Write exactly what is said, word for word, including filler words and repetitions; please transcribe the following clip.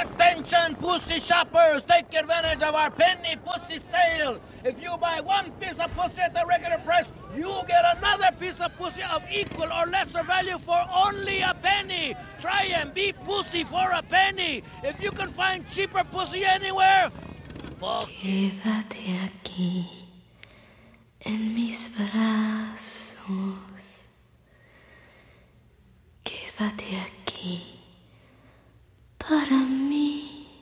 Attention, pussy shoppers! Take advantage of our penny pussy sale! If you buy one piece of pussy at the regular price, you get another piece of pussy of equal or lesser value for only a penny! Try and be pussy for a penny! If you can find cheaper pussy anywhere, fuck. Quédate aquí.